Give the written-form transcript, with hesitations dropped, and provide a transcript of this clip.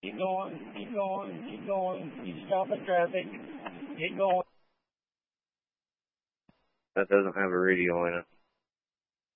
Keep going, keep going, keep going. Keep stopping traffic. Keep going. That doesn't have a radio in it.